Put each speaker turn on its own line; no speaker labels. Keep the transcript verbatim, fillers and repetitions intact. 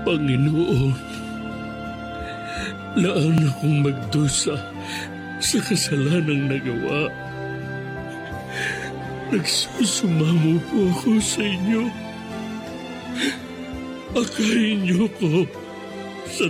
Panginoon, laan akong magdusa sa kasalanang nagawa. Nagsusumamo po ako sa inyo. Akayin niyo ko